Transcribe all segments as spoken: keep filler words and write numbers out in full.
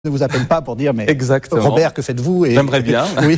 ne vous appelle pas pour dire mais Exactement. Robert, que faites-vous? Et... J'aimerais bien. Oui.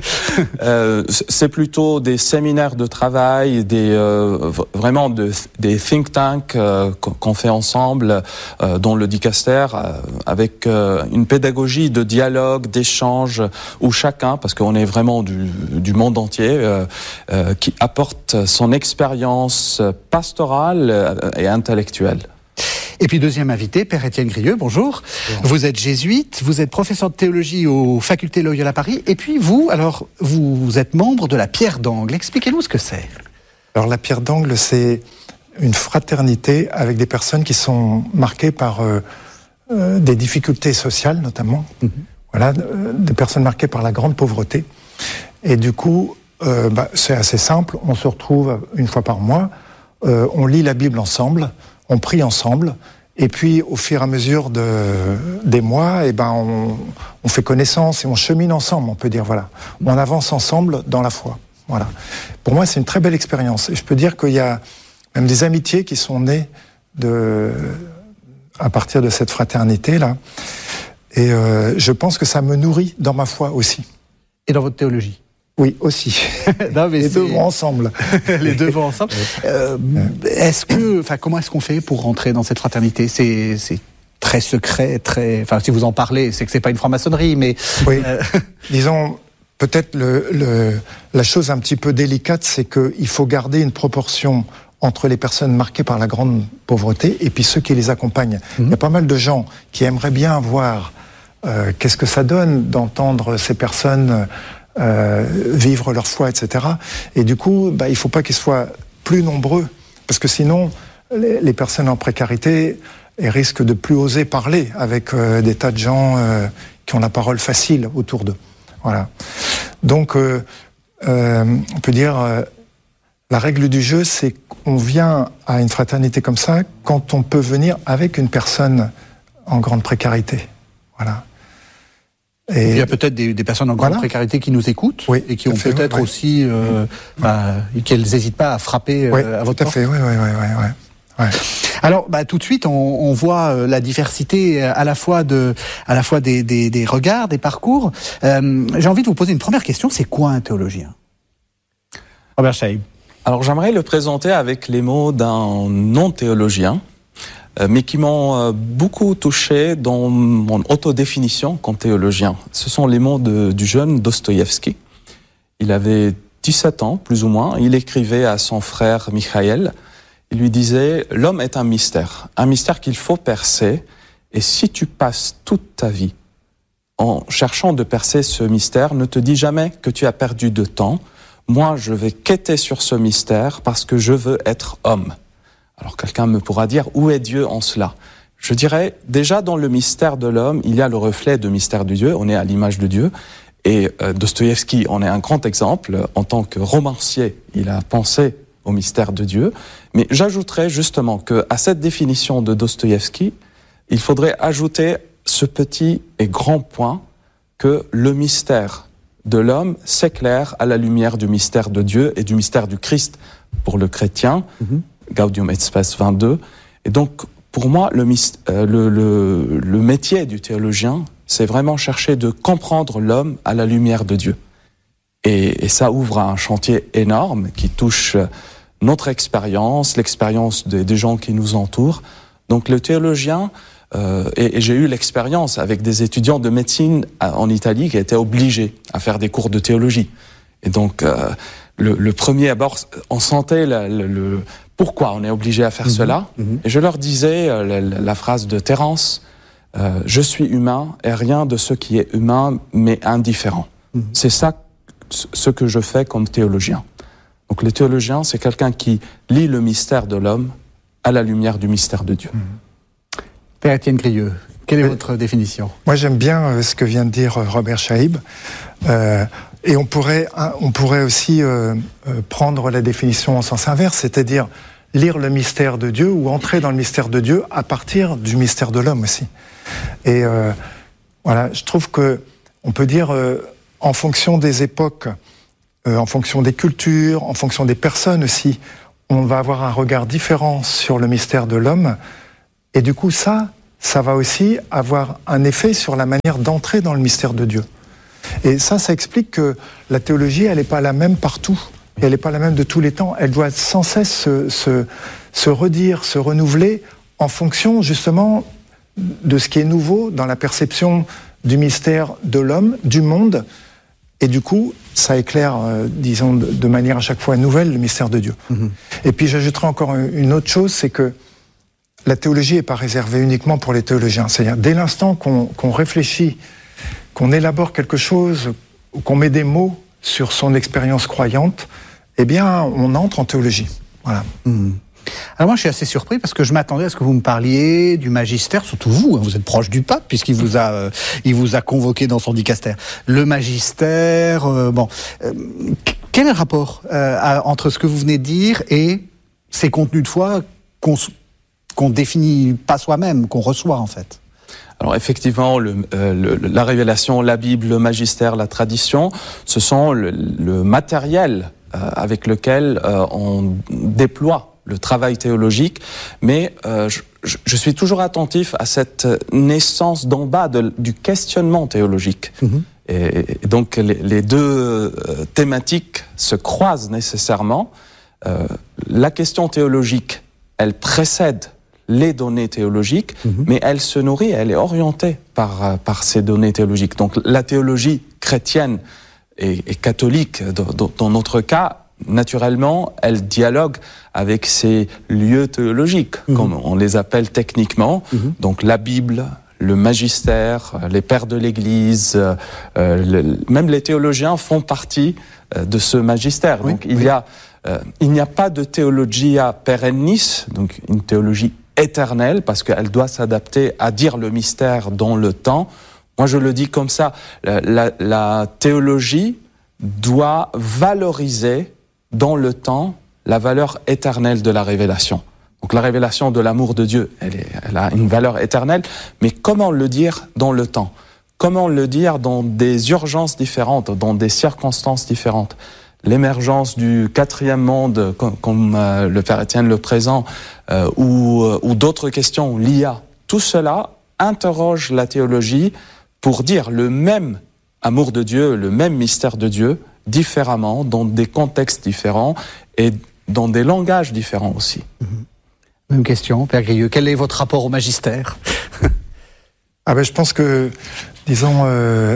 euh, c'est plutôt des séminaires de travail, des euh, vraiment de, des think tanks euh, qu'on fait ensemble, euh, dont le Dicaster, euh, avec euh, une pédagogie de dialogue, d'échange, où chacun, parce qu'on est vraiment du, du monde entier, euh, euh, qui apporte son expérience pastorale et intellectuelle. Et puis deuxième invité, Père Étienne Grieux, bonjour. bonjour. Vous êtes jésuite, vous êtes professeur de théologie aux facultés Loyola Paris, et puis vous, alors, vous êtes membre de la Pierre d'Angle. Expliquez-nous ce que c'est. Alors la Pierre d'Angle, c'est une fraternité avec des personnes qui sont marquées par euh, euh, des difficultés sociales, notamment. Mm-hmm. Voilà, euh, des personnes marquées par la grande pauvreté. Et du coup, euh, bah, c'est assez simple, on se retrouve une fois par mois, euh, on lit la Bible ensemble, on prie ensemble, et puis au fur et à mesure de, des mois, eh ben on, on fait connaissance et on chemine ensemble, on peut dire, voilà. On avance ensemble dans la foi. Voilà. Pour moi, c'est une très belle expérience. Et je peux dire qu'il y a même des amitiés qui sont nées de, à partir de cette fraternité-là. Et euh, je pense que ça me nourrit dans ma foi aussi. Et dans votre théologie? Oui, aussi. Non, mais les deux vont ensemble. Les deux vont ensemble. Euh, est-ce que, enfin, comment est-ce qu'on fait pour rentrer dans cette fraternité? C'est, c'est très secret, très. Enfin, si vous en parlez, c'est que c'est pas une franc-maçonnerie, mais. Oui. Euh... Disons, peut-être le, le, la chose un petit peu délicate, c'est qu'il faut garder une proportion entre les personnes marquées par la grande pauvreté et puis ceux qui les accompagnent. Mm-hmm. Il y a pas mal de gens qui aimeraient bien voir euh, qu'est-ce que ça donne d'entendre ces personnes. Euh, vivre leur foi, et cetera. Et du coup, bah, il ne faut pas qu'ils soient plus nombreux, parce que sinon, les, les personnes en précarité elles risquent de plus oser parler avec euh, des tas de gens euh, qui ont la parole facile autour d'eux. Voilà. Donc, euh, euh, on peut dire, euh, la règle du jeu, c'est qu'on vient à une fraternité comme ça quand on peut venir avec une personne en grande précarité. Voilà. Et il y a peut-être des, des personnes en grande voilà. précarité qui nous écoutent oui, et qui ont fait, peut-être oui. aussi, euh, oui. bah, qu'elles n'hésitent pas à frapper oui, euh, à votre tout à porte. fait, oui, oui, oui, oui. Ouais. Alors, bah, tout de suite, on, on voit la diversité à la fois de, à la fois des, des, des regards, des parcours. Euh, j'ai envie de vous poser une première question. C'est quoi un théologien? Robert Chaib. Alors, j'aimerais le présenter avec les mots d'un non-théologien, mais qui m'ont beaucoup touché dans mon autodéfinition comme théologien. Ce sont les mots de, du jeune Dostoïevski. Il avait dix-sept ans, plus ou moins. Il écrivait à son frère Mikhaïl. Il lui disait « L'homme est un mystère, un mystère qu'il faut percer. Et si tu passes toute ta vie en cherchant de percer ce mystère, ne te dis jamais que tu as perdu de temps. Moi, je vais quêter sur ce mystère parce que je veux être homme. » Alors quelqu'un me pourra dire, où est Dieu en cela? Je dirais, déjà dans le mystère de l'homme, il y a le reflet du mystère de Dieu, on est à l'image de Dieu, et euh, Dostoïevski en est un grand exemple, en tant que romancier, il a pensé au mystère de Dieu, mais j'ajouterais justement qu'à cette définition de Dostoïevski, il faudrait ajouter ce petit et grand point que le mystère de l'homme s'éclaire à la lumière du mystère de Dieu et du mystère du Christ pour le chrétien, mm-hmm. Gaudium et Spes vingt-deux. Et donc, pour moi, le, euh, le, le, le métier du théologien, c'est vraiment chercher de comprendre l'homme à la lumière de Dieu. Et, et ça ouvre un chantier énorme qui touche notre expérience, l'expérience des, des gens qui nous entourent. Donc, le théologien, euh, et, et j'ai eu l'expérience avec des étudiants de médecine en Italie qui étaient obligés à faire des cours de théologie. Et donc, euh, le, le premier abord, on sentait le, le, le pourquoi on est obligé à faire mmh, cela. Mmh. Et je leur disais euh, la, la phrase de Terence, euh, « Je suis humain et rien de ce qui est humain m'est indifférent. Mmh. » C'est ça ce que je fais comme théologien. Donc le théologien, c'est quelqu'un qui lit le mystère de l'homme à la lumière du mystère de Dieu. Mmh. Père Étienne Grieux, quelle est votre définition? Moi, j'aime bien euh, ce que vient de dire Robert Chaib. Euh, et on pourrait, on pourrait aussi euh, euh, prendre la définition en sens inverse, c'est-à-dire lire le mystère de Dieu ou entrer dans le mystère de Dieu à partir du mystère de l'homme aussi. Et euh, voilà, je trouve que on peut dire, euh, en fonction des époques, euh, en fonction des cultures, en fonction des personnes aussi, on va avoir un regard différent sur le mystère de l'homme. Et du coup, ça, ça va aussi avoir un effet sur la manière d'entrer dans le mystère de Dieu. Et ça, ça explique que la théologie, elle n'est pas la même partout. Et elle n'est pas la même de tous les temps. Elle doit sans cesse se, se, se redire, se renouveler en fonction justement de ce qui est nouveau dans la perception du mystère de l'homme, du monde. Et du coup, ça éclaire, euh, disons, de, de manière à chaque fois nouvelle, le mystère de Dieu. Mmh. Et puis j'ajouterai encore une autre chose, c'est que la théologie n'est pas réservée uniquement pour les théologiens. C'est-à-dire, dès l'instant qu'on, qu'on réfléchit, qu'on élabore quelque chose, qu'on met des mots sur son expérience croyante, eh bien, on entre en théologie. Voilà. Mmh. Alors moi, je suis assez surpris parce que je m'attendais à ce que vous me parliez du magistère, surtout vous, hein, vous êtes proche du pape puisqu'il vous a, euh, il vous a convoqué dans son dicastère. Le magistère, euh, bon, euh, quel est le rapport euh, à, entre ce que vous venez de dire et ces contenus de foi qu'on qu'on définit pas soi-même, qu'on reçoit en fait? Alors effectivement, le, euh, le, la révélation, la Bible, le magistère, la tradition, ce sont le, le matériel euh, avec lequel euh, on déploie le travail théologique, mais euh, je, je suis toujours attentif à cette naissance d'en bas de, du questionnement théologique. Mmh. Et, et donc les, les deux euh, thématiques se croisent nécessairement. Euh, la question théologique, elle précède les données théologiques, mmh. mais elle se nourrit, elle est orientée par, par ces données théologiques. Donc la théologie chrétienne et, et catholique, dans, dans notre cas, naturellement, elle dialogue avec ces lieux théologiques, mmh. comme on les appelle techniquement. Mmh. Donc la Bible, le magistère, les pères de l'Église, euh, le, même les théologiens font partie euh, de ce magistère. Oui, donc il oui. y a, euh, il n'y a pas de théologia perennis, donc une théologie éternelle, parce qu'elle doit s'adapter à dire le mystère dans le temps. Moi, je le dis comme ça, la, la, la théologie doit valoriser dans le temps la valeur éternelle de la révélation. Donc la révélation de l'amour de Dieu, elle, est, elle a une valeur éternelle, mais comment le dire dans le temps? Comment le dire dans des urgences différentes, dans des circonstances différentes? L'émergence du quatrième monde, comme, comme euh, le Père Étienne le présente, euh, ou, euh, ou d'autres questions, l'I A, tout cela interroge la théologie pour dire le même amour de Dieu, le même mystère de Dieu, différemment, dans des contextes différents et dans des langages différents aussi. Mmh. Même question, Père Grieux, quel est votre rapport au magistère? Ah ben, je pense que, disons, euh,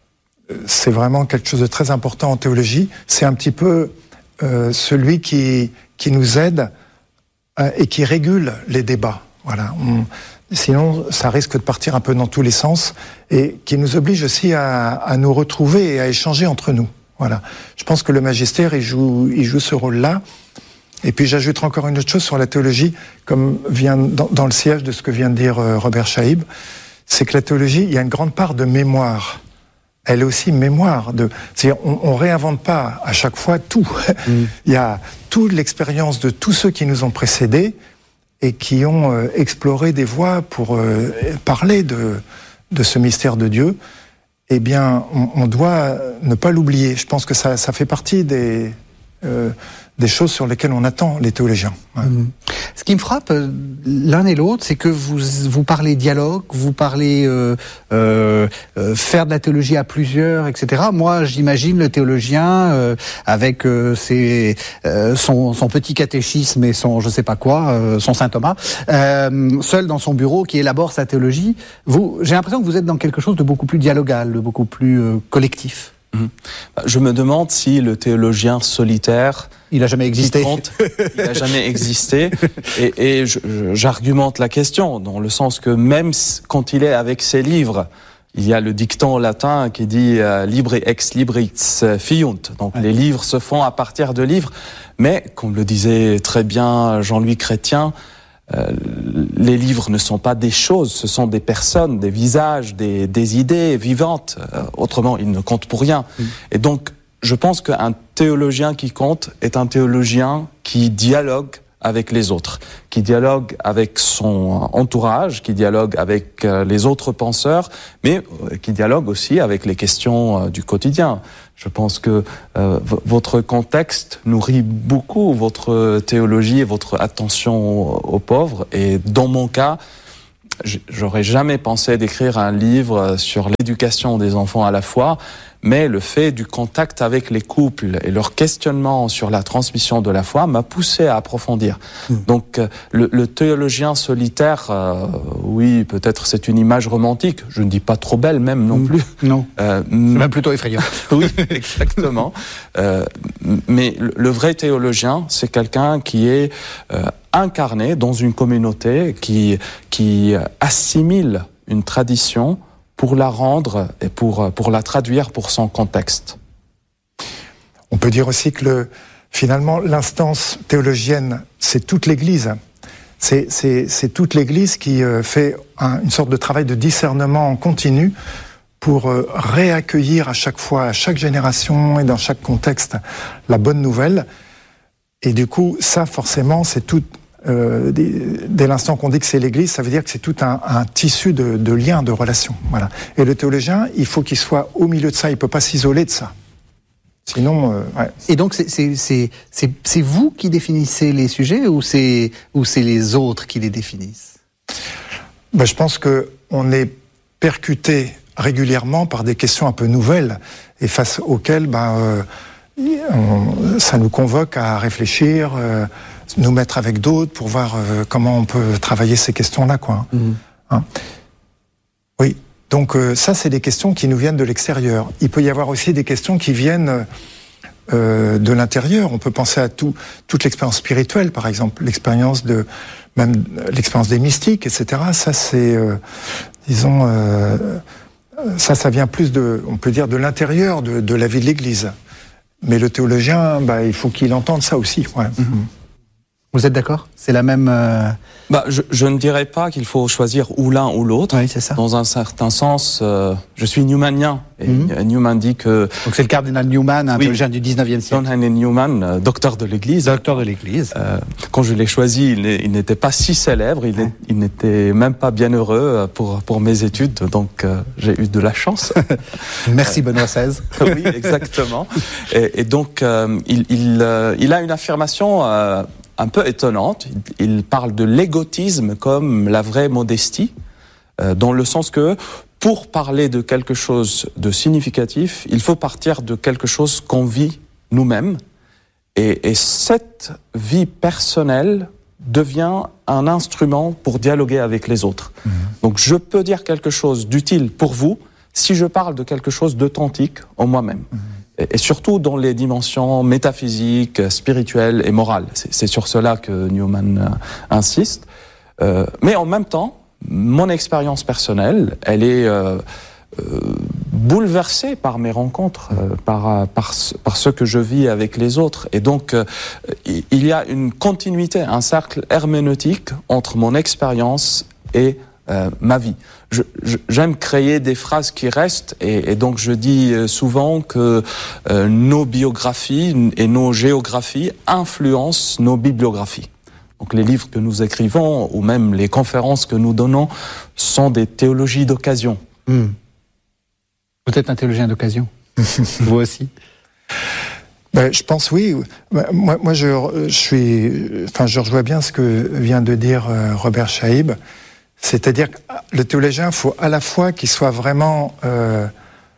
c'est vraiment quelque chose de très important en théologie. C'est un petit peu euh, celui qui, qui nous aide euh, et qui régule les débats. Voilà. On, sinon, ça risque de partir un peu dans tous les sens et qui nous oblige aussi à, à nous retrouver et à échanger entre nous. Voilà. Je pense que le magistère, il joue, il joue ce rôle-là. Et puis j'ajouterai encore une autre chose sur la théologie, comme vient dans, dans le siège de ce que vient de dire euh, Robert Chaïb, c'est que la théologie, il y a une grande part de mémoire. Elle est aussi mémoire. De, c'est-à-dire, on, on réinvente pas à chaque fois tout. Mmh. Il y a toute l'expérience de tous ceux qui nous ont précédés et qui ont euh, exploré des voies pour euh, parler de, de ce mystère de Dieu. Eh bien, on, on doit ne pas l'oublier. Je pense que ça, ça fait partie des... Euh, des choses sur lesquelles on attend les théologiens. Ouais. Mmh. Ce qui me frappe, euh, l'un et l'autre, c'est que vous, vous parlez dialogue, vous parlez euh, euh, euh, faire de la théologie à plusieurs, et cetera. Moi, j'imagine le théologien euh, avec euh, ses, euh, son, son petit catéchisme et son je sais pas quoi, euh, son Saint Thomas, euh, seul dans son bureau qui élabore sa théologie. Vous, j'ai l'impression que vous êtes dans quelque chose de beaucoup plus dialogal, de beaucoup plus euh, collectif. Mmh. Je me demande si le théologien solitaire... Il n'a jamais existé. Compte, il n'a jamais existé. Et, et je, je, j'argumente la question, dans le sens que même quand il est avec ses livres, il y a le dicton latin qui dit euh, « libri ex libris fiunt ». Donc ouais. Les livres se font à partir de livres. Mais, comme le disait très bien Jean-Louis Chrétien, Euh, les livres ne sont pas des choses, ce sont des personnes, des visages, des, des idées vivantes. Euh, autrement, ils ne comptent pour rien. Mmh. Et donc, je pense qu'un théologien qui compte est un théologien qui dialogue avec les autres, qui dialogue avec son entourage, qui dialogue avec euh, les autres penseurs, mais euh, qui dialogue aussi avec les questions euh, du quotidien. Je pense que euh, v- votre contexte nourrit beaucoup votre théologie et votre attention aux pauvres. Et dans mon cas, j'aurais jamais pensé d'écrire un livre sur l'éducation des enfants à la foi, mais le fait du contact avec les couples et leur questionnement sur la transmission de la foi m'a poussé à approfondir. Mmh. Donc le, le théologien solitaire, euh, oui, peut-être c'est une image romantique, je ne dis pas trop belle même non plus. Non, euh, c'est même plutôt effrayant. Oui, exactement. Euh, mais le, le vrai théologien, c'est quelqu'un qui est euh, incarné dans une communauté, qui, qui assimile une tradition pour la rendre et pour, pour la traduire pour son contexte. On peut dire aussi que le, finalement, l'instance théologienne, c'est toute l'Église. C'est, c'est, c'est toute l'Église qui euh, fait un, une sorte de travail de discernement en continu pour euh, réaccueillir à chaque fois, à chaque génération et dans chaque contexte, la bonne nouvelle. Et du coup, ça, forcément, c'est tout... Euh, dès, dès l'instant qu'on dit que c'est l'Église, ça veut dire que c'est tout un, un tissu de, de liens, de relations. Voilà. Et le théologien, il faut qu'il soit au milieu de ça, il ne peut pas s'isoler de ça. Sinon, euh, ouais. Et donc, c'est, c'est, c'est, c'est, c'est vous qui définissez les sujets ou c'est, ou c'est les autres qui les définissent ? Ben, je pense qu'on est percuté régulièrement par des questions un peu nouvelles et face auxquelles ben, euh, on, ça nous convoque à réfléchir, euh, nous mettre avec d'autres pour voir euh, comment on peut travailler ces questions-là, quoi. Mmh. Hein. Oui, donc euh, ça, c'est des questions qui nous viennent de l'extérieur. Il peut y avoir aussi des questions qui viennent euh, de l'intérieur. On peut penser à tout, toute l'expérience spirituelle, par exemple, l'expérience de même l'expérience des mystiques, et cetera. Ça, c'est, euh, disons, euh, ça, ça vient plus de, on peut dire, de l'intérieur de, de la vie de l'Église. Mais le théologien, bah, il faut qu'il entende ça aussi. Ouais. Mmh. Vous êtes d'accord ? C'est la même... Euh... Bah, je, je ne dirais pas qu'il faut choisir ou l'un ou l'autre. Oui, c'est ça. Dans un certain sens, euh, je suis newmanien. Et mm-hmm. Newman dit que... Donc c'est le cardinal Newman, un oui, théologien du dix-neuvième siècle. John Henry Newman, euh, docteur de l'Église. Docteur de l'Église. Euh, quand je l'ai choisi, il, il n'était pas si célèbre, il, est, il n'était même pas bien heureux pour, pour mes études, donc euh, j'ai eu de la chance. Merci Benoît seize. Oui, exactement. Et, et donc, euh, il, il, euh, il a une affirmation... Euh, un peu étonnante. Il parle de l'égotisme comme la vraie modestie, euh, dans le sens que pour parler de quelque chose de significatif, il faut partir de quelque chose qu'on vit nous-mêmes. Et, et cette vie personnelle devient un instrument pour dialoguer avec les autres. Mmh. Donc je peux dire quelque chose d'utile pour vous si je parle de quelque chose d'authentique en moi-même. Mmh. Et surtout dans les dimensions métaphysiques, spirituelles et morales. C'est, c'est sur cela que Newman euh, insiste. Euh, mais en même temps, mon expérience personnelle, elle est euh, euh, bouleversée par mes rencontres, euh, par, par, par ce que je vis avec les autres. Et donc, euh, il y a une continuité, un cercle herméneutique entre mon expérience et Euh, ma vie. Je, je, j'aime créer des phrases qui restent et, et donc je dis souvent que euh, nos biographies et nos géographies influencent nos bibliographies. Donc les livres que nous écrivons ou même les conférences que nous donnons sont des théologies d'occasion. Mmh. Vous êtes un théologien d'occasion. Vous aussi. Ben, je pense oui. Moi, moi je, je suis, enfin, je rejoins bien ce que vient de dire euh, Robert Chaïb. C'est-à-dire que le théologien, il faut à la fois qu'il soit vraiment, euh,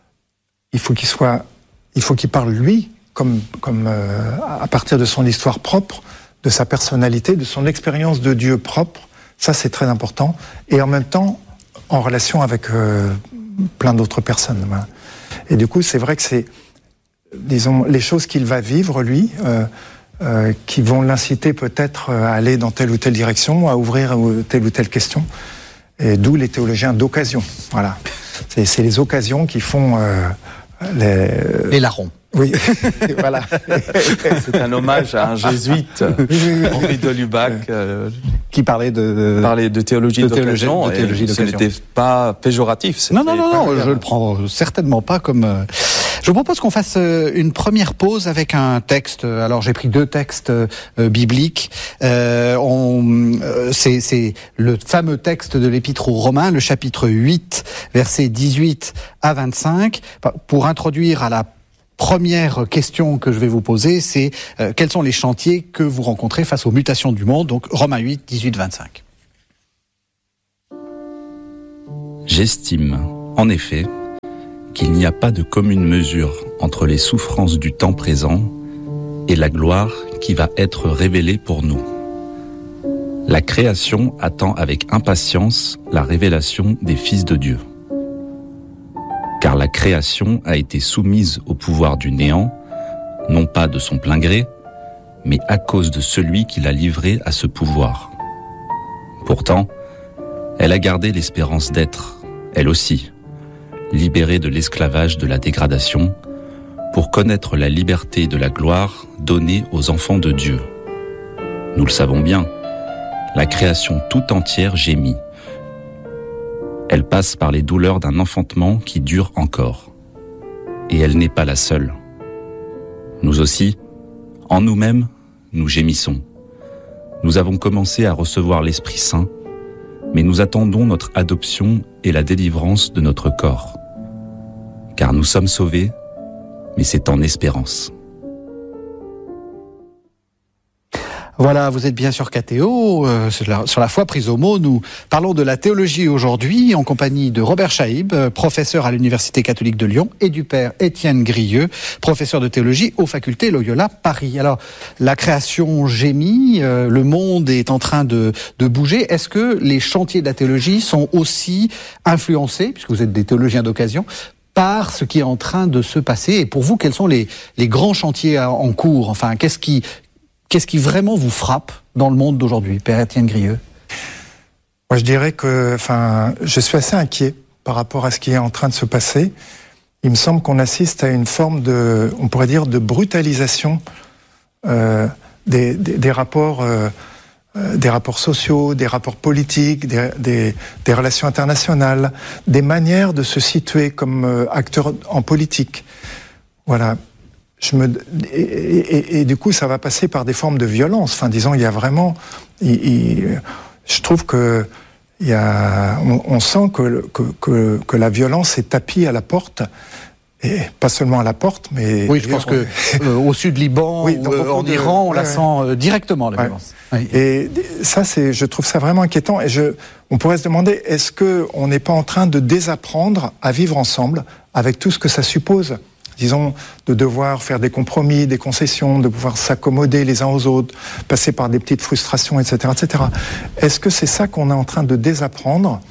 il faut qu'il soit, il faut qu'il parle lui, comme, comme euh, à partir de son histoire propre, de sa personnalité, de son expérience de Dieu propre. Ça, c'est très important. Et en même temps, en relation avec euh, plein d'autres personnes. Voilà. Et du coup, c'est vrai que c'est, disons, les choses qu'il va vivre lui. Euh, Euh, qui vont l'inciter peut-être à aller dans telle ou telle direction, à ouvrir telle ou telle question. Et d'où les théologiens d'occasion. Voilà. C'est, c'est les occasions qui font euh, les... Les larrons. Oui, voilà. C'est un hommage à un jésuite, Henri de Lubac, euh, qui parlait de, de, parlait de théologie de d'occasion. De théologie d'occasion. Ce n'était pas péjoratif. C'était non, non, non, non, je le prends certainement pas comme... Euh... Je vous propose qu'on fasse une première pause avec un texte. Alors j'ai pris deux textes euh, bibliques. Euh, on, euh, c'est, c'est le fameux texte de l'Épître aux Romains, le chapitre huit, versets dix-huit à vingt-cinq. Pour introduire à la première question que je vais vous poser, c'est euh, quels sont les chantiers que vous rencontrez face aux mutations du monde. Donc Romains huit, dix-huit, vingt-cinq. J'estime, en effet, qu'il n'y a pas de commune mesure entre les souffrances du temps présent et la gloire qui va être révélée pour nous. La création attend avec impatience la révélation des fils de Dieu. Car la création a été soumise au pouvoir du néant, non pas de son plein gré, mais à cause de celui qui l'a livrée à ce pouvoir. Pourtant, elle a gardé l'espérance d'être, elle aussi, libérée de l'esclavage de la dégradation, pour connaître la liberté de la gloire donnée aux enfants de Dieu. Nous le savons bien, la création tout entière gémit. Elle passe par les douleurs d'un enfantement qui dure encore. Et elle n'est pas la seule. Nous aussi, en nous-mêmes, nous gémissons. Nous avons commencé à recevoir l'Esprit Saint, mais nous attendons notre adoption et la délivrance de notre corps. Car nous sommes sauvés, mais c'est en espérance. Voilà, vous êtes bien sur K T O, euh, sur, la, sur la foi prise au mot. Nous parlons de la théologie aujourd'hui en compagnie de Robert Chaïb, professeur à l'Université catholique de Lyon, et du père Étienne Grieux, professeur de théologie aux facultés Loyola Paris. Alors, la création gémit, euh, le monde est en train de, de bouger. Est-ce que les chantiers de la théologie sont aussi influencés, puisque vous êtes des théologiens d'occasion, par ce qui est en train de se passer? Et pour vous, quels sont les, les grands chantiers en cours? Enfin, qu'est-ce qui... Qu'est-ce qui vraiment vous frappe dans le monde d'aujourd'hui, Père Étienne Grieux? Moi, je dirais que, enfin, je suis assez inquiet par rapport à ce qui est en train de se passer. Il me semble qu'on assiste à une forme de, on pourrait dire, de brutalisation euh, des, des, des rapports, euh, des rapports sociaux, des rapports politiques, des, des, des relations internationales, des manières de se situer comme euh, acteur en politique. Voilà. Je me, et, et, et du coup, ça va passer par des formes de violence. Enfin, disons, il y a vraiment, il, il, je trouve que il y a, on, on sent que, que, que, que la violence est tapie à la porte, et pas seulement à la porte, mais oui, je pense que euh, au sud Liban, oui, ou euh, en de, Iran, on ouais, la sent euh, directement la ouais. violence. Oui. Et ça, c'est, je trouve ça vraiment inquiétant. Et je, on pourrait se demander, est-ce que on n'est pas en train de désapprendre à vivre ensemble avec tout ce que ça suppose? Disons, de devoir faire des compromis, des concessions, de pouvoir s'accommoder les uns aux autres, passer par des petites frustrations, et cetera, et cetera. Est-ce que c'est ça qu'on est en train de désapprendre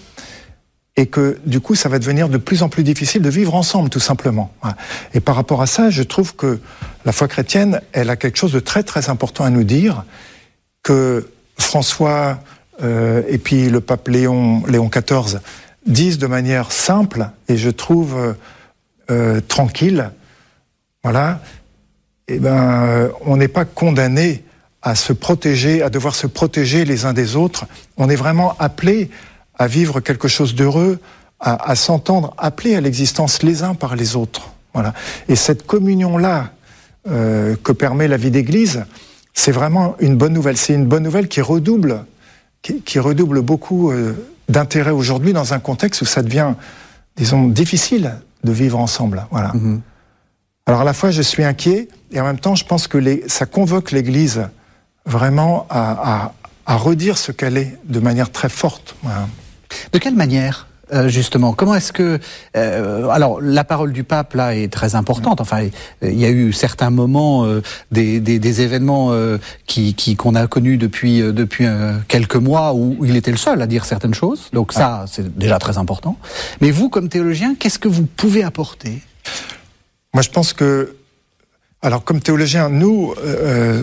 et que, du coup, ça va devenir de plus en plus difficile de vivre ensemble, tout simplement? Et par rapport à ça, je trouve que la foi chrétienne, elle a quelque chose de très, très important à nous dire, que François euh, et puis le pape Léon, Léon quatorze disent de manière simple, et je trouve euh, tranquille. Voilà, eh ben, euh, on n'est pas condamné à se protéger, à devoir se protéger les uns des autres. On est vraiment appelé à vivre quelque chose d'heureux, à, à s'entendre, appelé à l'existence les uns par les autres. Voilà. Et cette communion-là euh, que permet la vie d'Église, c'est vraiment une bonne nouvelle. C'est une bonne nouvelle qui redouble, qui, qui redouble beaucoup euh, d'intérêt aujourd'hui dans un contexte où ça devient, disons, difficile de vivre ensemble. Voilà. Mm-hmm. Alors à la fois je suis inquiet et en même temps je pense que les, ça convoque l'Église vraiment à, à, à redire ce qu'elle est de manière très forte. Voilà. De quelle manière euh, justement? Comment est-ce que... Euh, alors la parole du pape là est très importante. Enfin il y a eu certains moments, euh, des, des, des événements euh, qui, qui, qu'on a connus depuis, euh, depuis euh, quelques mois où il était le seul à dire certaines choses. Donc ça c'est déjà très important. Mais vous comme théologien, qu'est-ce que vous pouvez apporter? Moi, je pense que, alors comme théologien, nous, euh,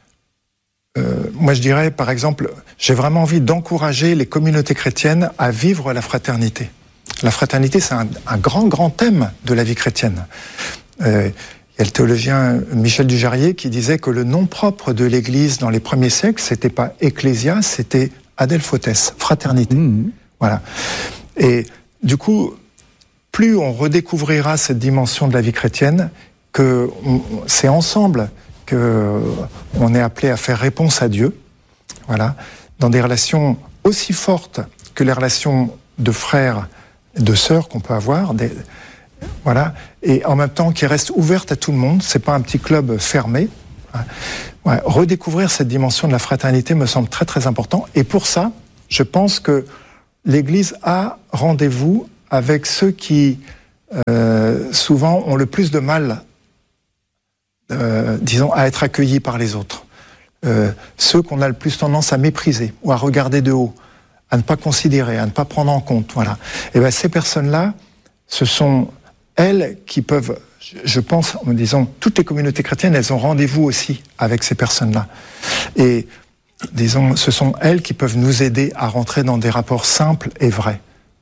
euh, moi je dirais, par exemple, j'ai vraiment envie d'encourager les communautés chrétiennes à vivre la fraternité. La fraternité, c'est un, un grand, grand thème de la vie chrétienne. Euh, il y a le théologien Michel Dujarrier qui disait que le nom propre de l'Église dans les premiers siècles, c'était pas ecclésia, c'était adelphotes, fraternité. Mmh. Voilà. Et du coup, plus on redécouvrira cette dimension de la vie chrétienne, que on, c'est ensemble que on est appelé à faire réponse à Dieu, voilà, dans des relations aussi fortes que les relations de frères et de sœurs qu'on peut avoir, des, voilà, et en même temps qui restent ouvertes à tout le monde. C'est pas un petit club fermé. Ouais, redécouvrir cette dimension de la fraternité me semble très très important. Et pour ça, je pense que l'Église a rendez-vous avec ceux qui, euh, souvent, ont le plus de mal, euh, disons, à être accueillis par les autres. Euh, ceux qu'on a le plus tendance à mépriser ou à regarder de haut, à ne pas considérer, à ne pas prendre en compte. Voilà. Et bien, ces personnes-là, ce sont elles qui peuvent, je pense, en me disant, toutes les communautés chrétiennes, elles ont rendez-vous aussi avec ces personnes-là. Et disons, ce sont elles qui peuvent nous aider à rentrer dans des rapports simples et vrais.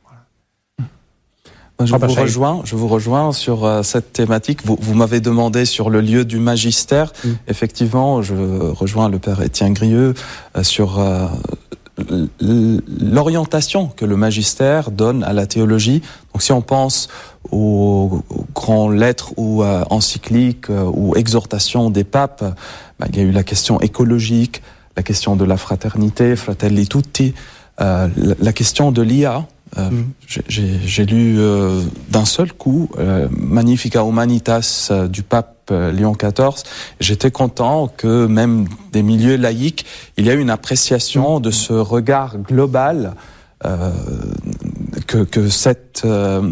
Je vous rejoins, je vous rejoins sur euh, cette thématique. Vous, vous m'avez demandé sur le lieu du magistère. Mm. Effectivement, je rejoins le père Étienne Grieux euh, sur euh, l'orientation que le magistère donne à la théologie. Donc, si on pense aux, aux grandes lettres ou euh, encycliques euh, ou exhortations des papes, bah, il y a eu la question écologique, la question de la fraternité, Fratelli Tutti, euh, la, la question de l'I A. Euh, mmh. j'ai, j'ai lu euh, d'un seul coup euh, Magnificat Humanitas euh, du pape euh, Léon quatorze. J'étais content que même des milieux laïcs, il y a une appréciation mmh. de ce regard global euh, que, que, cette, euh,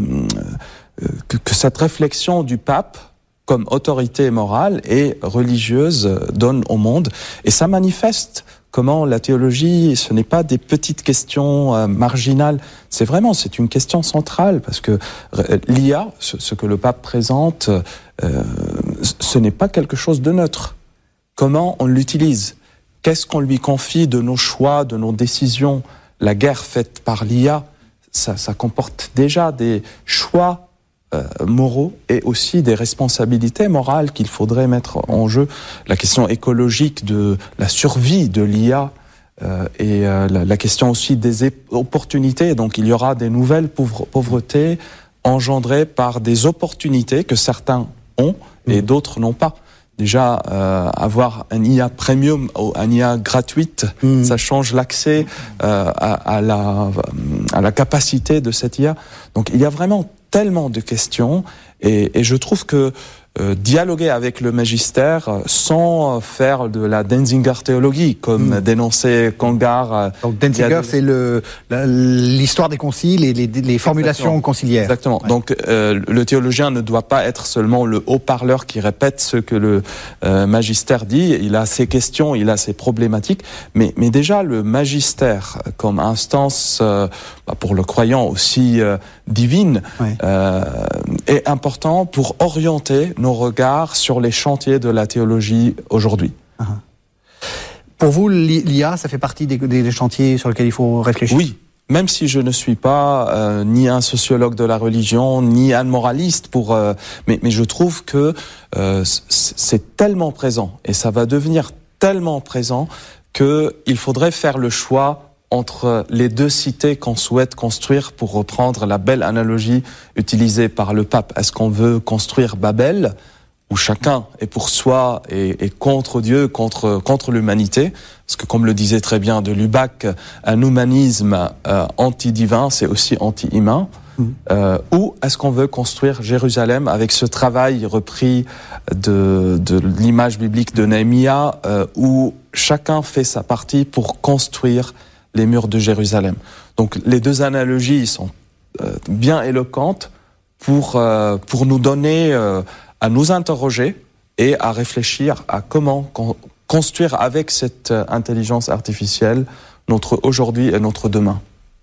que, que cette réflexion du pape comme autorité morale et religieuse donne au monde. Et ça manifeste comment la théologie, ce n'est pas des petites questions euh, marginales, c'est vraiment, c'est une question centrale, parce que euh, l'I A, ce, ce que le pape présente, euh, ce n'est pas quelque chose de neutre. Comment on l'utilise? Qu'est-ce qu'on lui confie de nos choix, de nos décisions? La guerre faite par l'I A, ça, ça comporte déjà des choix Euh, moraux et aussi des responsabilités morales qu'il faudrait mettre en jeu. La question écologique de la survie de l'I A euh, et euh, la, la question aussi des é- opportunités. Donc il y aura des nouvelles pauvre- pauvretés engendrées par des opportunités que certains ont et mmh. d'autres n'ont pas. Déjà, euh, avoir un I A premium ou un I A gratuite, mmh. ça change l'accès euh, à, à, la, à la capacité de cette I A. Donc il y a vraiment tellement de questions et, et je trouve que euh, dialoguer avec le magistère euh, sans faire de la Denzinger théologie, comme mmh. dénonçait Congar. Euh, Donc Denzinger, de... c'est le, la, l'histoire des conciles et les, les formulations Exactement. conciliaires. Exactement. Ouais. Donc euh, le théologien ne doit pas être seulement le haut-parleur qui répète ce que le euh, magistère dit. Il a ses questions, il a ses problématiques, mais, mais déjà le magistère comme instance euh, bah, pour le croyant aussi euh, divine ouais. euh, est important pour orienter nos regards sur les chantiers de la théologie aujourd'hui. Uh-huh. Pour vous, l'I A, ça fait partie des, des chantiers sur lesquels il faut réfléchir? Oui, même si je ne suis pas euh, ni un sociologue de la religion, ni un moraliste, pour, euh, mais, mais je trouve que euh, c'est tellement présent, et ça va devenir tellement présent, qu'il faudrait faire le choix entre les deux cités qu'on souhaite construire, pour reprendre la belle analogie utilisée par le pape. Est-ce qu'on veut construire Babel, où chacun est pour soi et, et contre Dieu, contre, contre l'humanité? Parce que comme le disait très bien de Lubac, un humanisme euh, anti-divin, c'est aussi anti-humain. Mmh. Euh, ou est-ce qu'on veut construire Jérusalem avec ce travail repris de, de l'image biblique de Néhémia, euh, où chacun fait sa partie pour construire les murs de Jérusalem. Donc les deux analogies sont euh, bien éloquentes pour, euh, pour nous donner euh, à nous interroger et à réfléchir à comment con- construire avec cette euh, intelligence artificielle notre aujourd'hui et notre demain.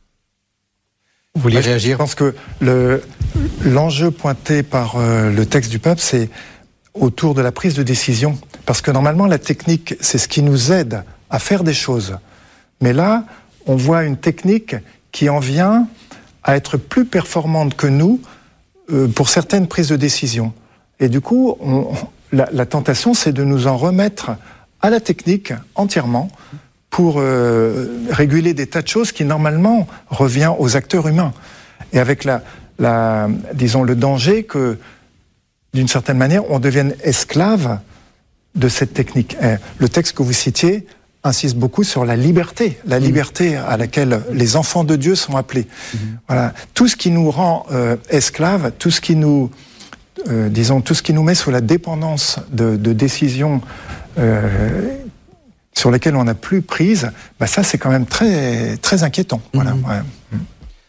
Vous voulez réagir? Je pense que le, l'enjeu pointé par euh, le texte du pape, c'est autour de la prise de décision. Parce que normalement, la technique, c'est ce qui nous aide à faire des choses. Mais là, on voit une technique qui en vient à être plus performante que nous euh, pour certaines prises de décision. Et du coup, on, la, la tentation, c'est de nous en remettre à la technique entièrement pour euh, réguler des tas de choses qui, normalement, revient aux acteurs humains. Et avec, la, la, disons, le danger que, d'une certaine manière, on devienne esclave de cette technique. Et le texte que vous citiez insiste beaucoup sur la liberté, la liberté à laquelle les enfants de Dieu sont appelés. Mmh. Voilà. Tout ce qui nous rend euh, esclaves, tout ce qui nous, euh, disons, tout ce qui nous met sous la dépendance de, de décisions euh, sur lesquelles on n'a plus prise, bah ça c'est quand même très très inquiétant. Mmh. Voilà. Ouais.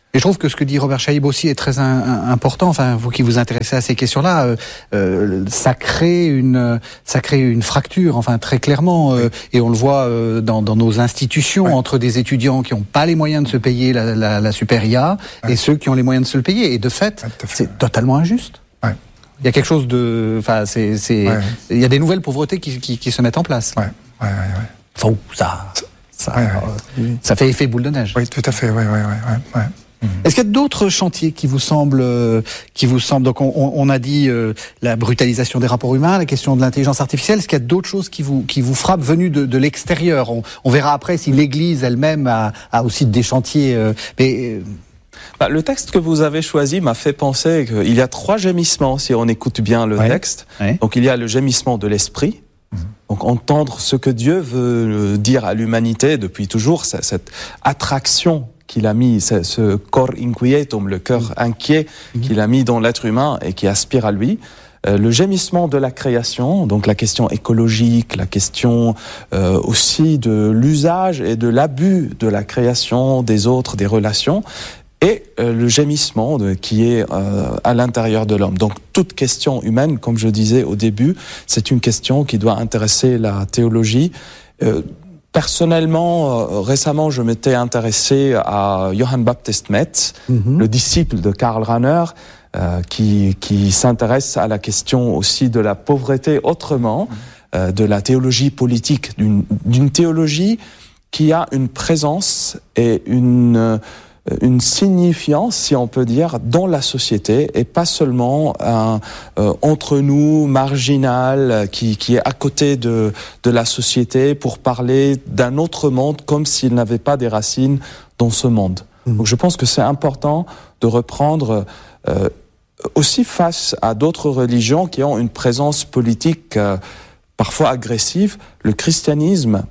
Et je trouve que ce que dit Robert Chaïb aussi est très un, un, important. Enfin, vous qui vous intéressez à ces questions-là, euh, euh, ça crée une, ça crée une fracture. Enfin, très clairement, euh, et on le voit euh, dans, dans nos institutions ouais. entre des étudiants qui n'ont pas les moyens de se payer la, la, la super I A ouais. et ceux qui ont les moyens de se le payer. Et de fait, ouais, fait c'est ouais. totalement injuste. Ouais. Il y a quelque chose de, enfin, c'est, c'est, ouais. il y a des nouvelles pauvretés qui, qui, qui se mettent en place. Ouais. Ouais, ouais, ouais. Enfin, ça, ça, ouais, ouais. Euh, ça fait effet boule de neige. Oui, tout à fait. Ouais, ouais, ouais, ouais. ouais. Est-ce qu'il y a d'autres chantiers qui vous semblent, euh, qui vous semblent donc on, on a dit euh, la brutalisation des rapports humains, la question de l'intelligence artificielle. Est-ce qu'il y a d'autres choses qui vous qui vous frappent venues de, de l'extérieur? on, on verra après si l'Église elle-même a, a aussi des chantiers. Euh, mais euh... bah, le texte que vous avez choisi m'a fait penser qu'il y a trois gémissements si on écoute bien le ouais. texte. Ouais. Donc il y a le gémissement de l'esprit. Donc entendre ce que Dieu veut dire à l'humanité depuis toujours, cette attraction qu'il a mis, ce cor inquietum, le cœur inquiet qu'il a mis dans l'être humain et qui aspire à lui. Euh, le gémissement de la création, donc la question écologique, la question euh, aussi de l'usage et de l'abus de la création, des autres, des relations, et euh, le gémissement de, qui est euh, à l'intérieur de l'homme. Donc toute question humaine, comme je disais au début, c'est une question qui doit intéresser la théologie. Euh, Personnellement, euh, récemment, je m'étais intéressé à Johann Baptist Metz, mm-hmm. le disciple de Karl Rahner, euh, qui, qui s'intéresse à la question aussi de la pauvreté autrement, mm-hmm. euh, de la théologie politique, d'une, d'une théologie qui a une présence et une, une signifiance, si on peut dire, dans la société et pas seulement un euh, entre nous marginal qui, qui est à côté de, de la société pour parler d'un autre monde comme s'il n'avait pas des racines dans ce monde. Mmh. Donc je pense que c'est important de reprendre euh, aussi face à d'autres religions qui ont une présence politique euh, parfois agressive. Le christianisme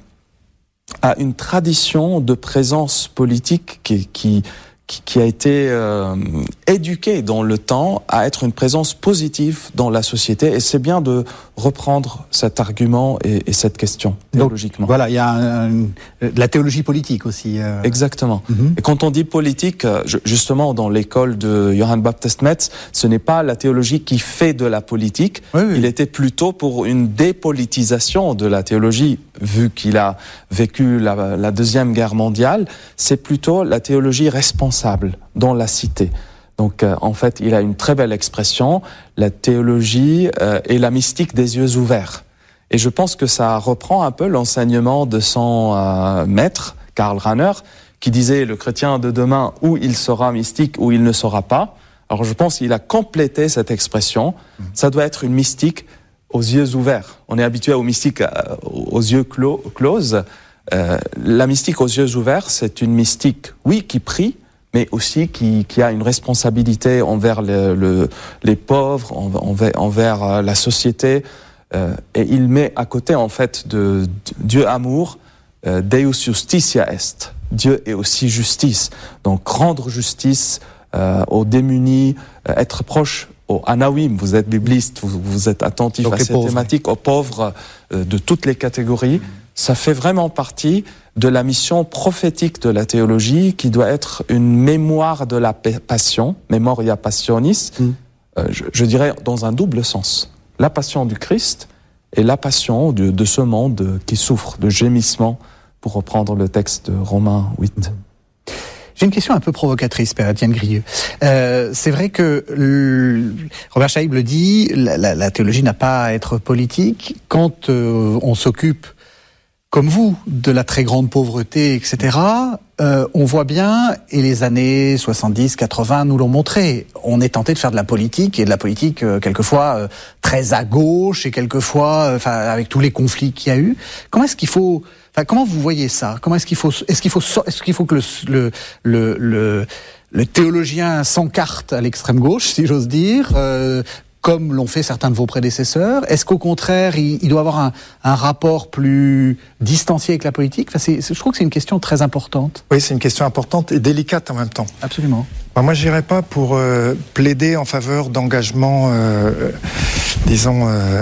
a une tradition de présence politique qui, qui, qui a été euh, éduquée dans le temps à être une présence positive dans la société. Et c'est bien de reprendre cet argument et, et cette question théologiquement. Donc, voilà, il y a un, un, la théologie politique aussi. Euh... Exactement. Mm-hmm. Et quand on dit politique, justement, dans l'école de Johann Baptist Metz, ce n'est pas la théologie qui fait de la politique. Oui, oui. Il était plutôt pour une dépolitisation de la théologie, vu qu'il a vécu la, la Deuxième Guerre mondiale. C'est plutôt la théologie responsable dans la cité. Donc, euh, en fait, il a une très belle expression, la théologie euh, et la mystique des yeux ouverts. Et je pense que ça reprend un peu l'enseignement de son euh, maître, Karl Rahner, qui disait le chrétien de demain, ou il sera mystique, ou il ne sera pas. Alors, je pense qu'il a complété cette expression. Ça doit être une mystique aux yeux ouverts. On est habitué aux mystiques euh, aux yeux clos, closes. Euh, la mystique aux yeux ouverts, c'est une mystique, oui, qui prie, mais aussi qui, qui a une responsabilité envers le, le, les pauvres, envers, envers la société. Euh, et il met à côté, en fait, de, de Dieu amour, euh, Deus justitia est. Dieu est aussi justice. Donc, rendre justice euh, aux démunis, euh, être proche aux anawim. Vous êtes bibliste, vous, vous êtes attentif donc à ces pauvres. thématiques, aux pauvres euh, de toutes les catégories. Ça fait vraiment partie de la mission prophétique de la théologie qui doit être une mémoire de la passion, memoria passionis, mm. euh, je, je dirais dans un double sens. La passion du Christ et la passion de, de ce monde qui souffre de gémissement, pour reprendre le texte de Romains huit. Mm. J'ai une question un peu provocatrice, Père Étienne Grieux. Euh, c'est vrai que le, Robert Chaïb le dit, la, la, la théologie n'a pas à être politique. Quand euh, on s'occupe comme vous, de la très grande pauvreté, et cetera, euh, on voit bien, et les années soixante-dix, quatre-vingts nous l'ont montré, on est tenté de faire de la politique, et de la politique, euh, quelquefois, euh, très à gauche, et quelquefois, enfin, euh, avec tous les conflits qu'il y a eu. Comment est-ce qu'il faut, enfin, comment vous voyez ça? Comment est-ce qu'il faut, est-ce qu'il faut, est-ce qu'il faut que le, le, le, le, le théologien s'encarte à l'extrême gauche, si j'ose dire, euh, comme l'ont fait certains de vos prédécesseurs? Est-ce qu'au contraire, il, il doit avoir un, un rapport plus distancié avec la politique? Enfin, c'est, c'est, je trouve que c'est une question très importante. Oui, c'est une question importante et délicate en même temps. Absolument. Ben, moi, je n'irais pas pour euh, plaider en faveur d'engagements, euh, disons, euh,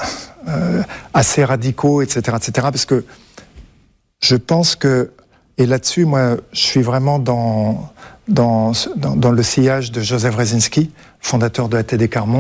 euh, assez radicaux, et cetera, et cetera, parce que je pense que, et là-dessus, moi, je suis vraiment dans, dans, dans, dans le sillage de Joseph Wrezinski, fondateur de A T D Quart Monde.